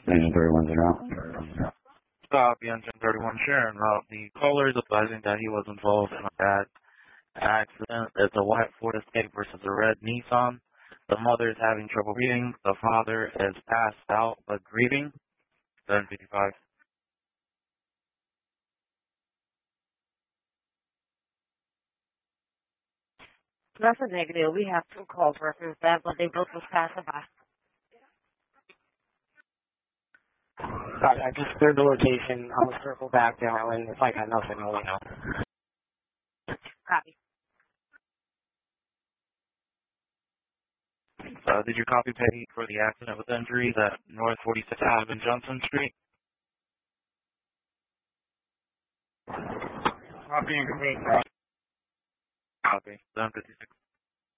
Engine 31's out. Copy, Engine 31 Sharon route. The caller is advising that he was involved in a bad accident. It's a white Ford Escape versus a red Nissan. The mother is having trouble breathing. The father is passed out but grieving. 755. That's a negative. We have 2 calls reference that, but they both was passing by. Alright, I just cleared the location. I'm gonna circle back down, and if I got nothing, I'll let you know. Copy. Did you copy pay for the accident with injuries at North 46th Ave and Johnson Street? Copy and complete. Copy. 756.